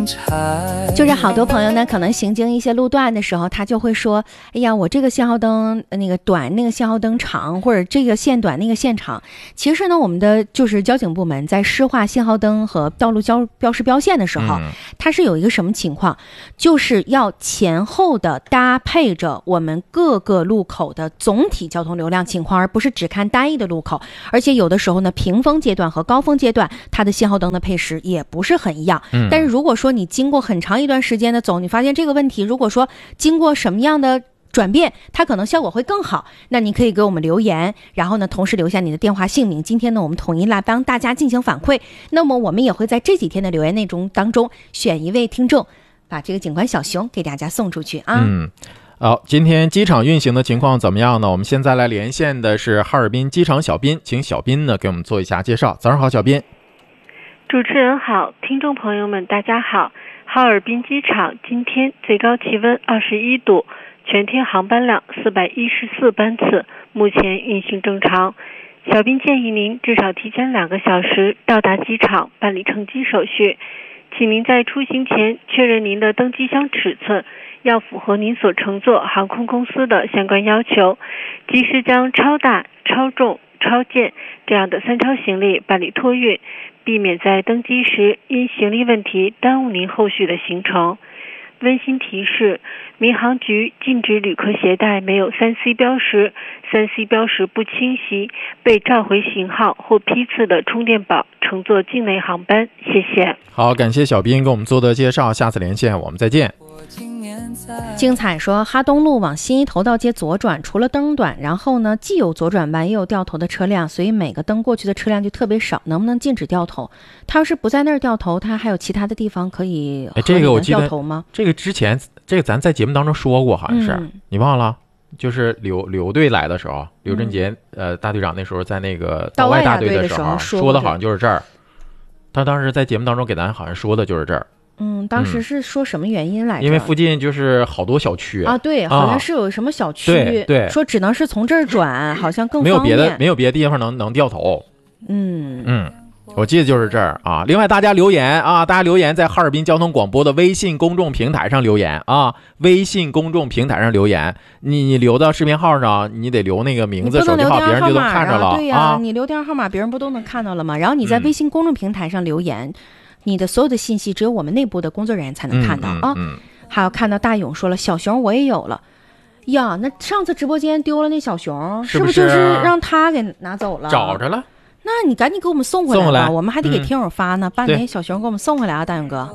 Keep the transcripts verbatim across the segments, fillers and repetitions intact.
就是好多朋友呢，可能行经一些路段的时候，他就会说：“哎呀，我这个信号灯那个短，那个信号灯长，或者这个线短，那个线长。”其实呢，我们的就是交警部门在施划信号灯和道路标标识标线的时候，嗯、它是有一个什么情况，就是要前后的搭配着我们各个路口的总体交通流量情况，而不是只看单一的路口。而且有的时候呢，平峰阶段和高峰阶段，它的信号灯的配时也不是很一样。嗯、但是如果说你经过很长一段时间的走，你发现这个问题，如果说经过什么样的转变，它可能效果会更好，那你可以给我们留言，然后呢同时留下你的电话姓名，今天呢我们统一来帮大家进行反馈。那么我们也会在这几天的留言内容当中选一位听众，把这个警官小熊给大家送出去啊。 嗯，好，今天机场运行的情况怎么样呢？我们现在来连线的是哈尔滨机场小斌，请小斌呢给我们做一下介绍。早上好，小斌。 主持人好，听众朋友们大家好。哈尔滨机场今天最高气温二十一度，全天航班量四百一十四班次，目前运行正常。小斌建议您至少提前两个小时到达机场办理乘机手续，请您在出行前确认您的登机箱尺寸要符合您所乘坐航空公司的相关要求，及时将超大、超重、超健这样的三超行李办理托运，避免在登机时因行李问题耽误您后续的行程。温馨提示，民航局禁止旅客携带没有 三 C 标识、三 C 标识不清晰、被召回型号或批次的充电宝乘坐境内航班。谢谢。 好，感谢小斌给我们做的介绍，下次连线我们再见。 精彩说，哈东路往新一头道街左转，除了灯短，然后呢既有左转弯也有掉头的车辆，所以每个灯过去的车辆就特别少，能不能禁止掉头？他要是不在那儿掉头，他还有其他的地方可以合理的掉头吗？ 这个之前这个咱在节目当中说过，好像是、嗯、你忘了？就是刘刘队来的时候，刘振杰、嗯、呃大队长那时候在那个道外大队的时候说的好像就是这儿，他当时在节目当中给咱好像说的就是这儿。 嗯，当时是说什么原因来着？ 因为附近就是好多小区啊，对，好像是有什么小区， 啊、对, 对， 说只能是从这儿转，好像更方便， 没有别的，没有别的地方能能掉头。 嗯嗯，我记得就是这儿啊。另外，大家留言啊，大家留言在哈尔滨交通广播的微信公众平台上留言啊，微信公众平台上留言，你你留到视频号上，你得留那个名字、手机号，别人就能看着了。 对呀、啊，你留电话号码，别人不都能看到了吗？然后你在微信公众平台上留言。嗯，你的所有的信息只有我们内部的工作人员才能看到、嗯、啊、嗯！还有看到大勇说了，小熊我也有了呀。那上次直播间丢了那小熊， 是不是就是让他给拿走了？ 找着了， 那你赶紧给我们送回来吧， 送回来我们还得给听友发呢。嗯、把你那小熊给我们送回来啊，大勇哥。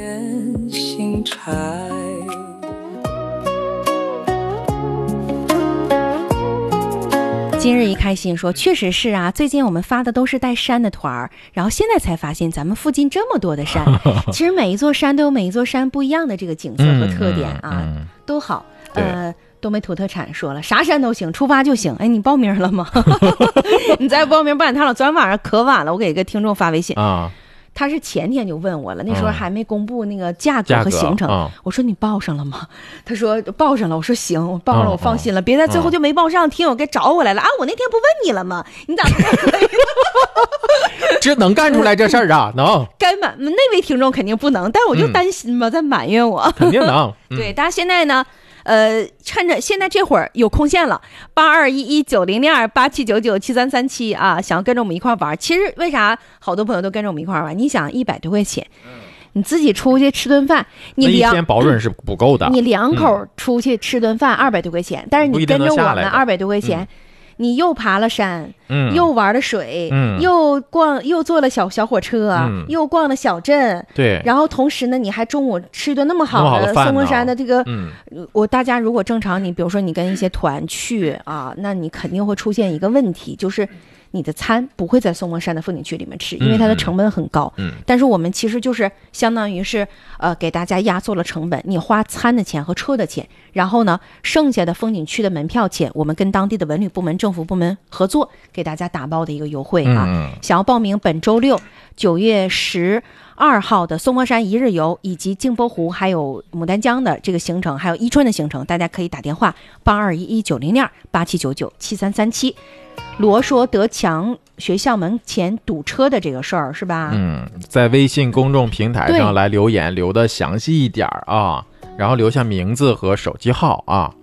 今日一开心说，确实是啊，最近我们发的都是带山的团儿，然后现在才发现咱们附近这么多的山。其实每一座山都有每一座山不一样的这个景色和特点啊，嗯嗯、都好。呃，东北土特产说了，啥山都行，出发就行。哎，你报名了吗？你再报名，不然他老昨天晚上可晚了，我给一个听众发微信啊。他是前天就问我了，那时候还没公布那个价格和行程、嗯、我说你报上了吗？他说报上了。我说行，我报上了，我放心了、嗯、别在最后就没报上，听友该找我来了啊！我那天不问你了吗？你咋不可以这能干出来这事儿啊？能该满那位听众肯定不能，但我就担心嘛、嗯、在埋怨我。 肯定能、 嗯、对，大家现在呢呃，趁着现在这会儿有空线了，八二一一九零零二八七九九七三三七啊，想要跟着我们一块玩。其实为啥好多朋友都跟着我们一块玩？你想一百多块钱，你自己出去吃顿饭，你两一天保准是不够的。 你两口出去吃顿饭二百多块钱，但是你跟着我们二百多块钱。你又爬了山、嗯、又玩了水、嗯、又逛又坐了小小火车、嗯、又逛了小镇， 对， 然后同时呢你还中午吃顿那么好的松峰山的这个、嗯、我大家如果正常你比如说你跟一些团去啊，那你肯定会出现一个问题，就是你的餐不会在松峰山的风景区里面吃，因为它的成本很高。嗯，但是我们其实就是相当于是呃给大家压缩了成本，你花餐的钱和车的钱，然后呢剩下的风景区的门票钱，我们跟当地的文旅部门、政府部门合作，给大家打包的一个优惠啊。嗯、想要报名本周六九月十二号的松峰山一日游，以及镜泊湖还有牡丹江的这个行程，还有伊春的行程，大家可以打电话八二一一九零零二八七九九七三三七。 罗说德强学校门前堵车的这个事儿是吧？ 嗯，在微信公众平台上来留言，留的详细一点啊，然后留下名字和手机号啊。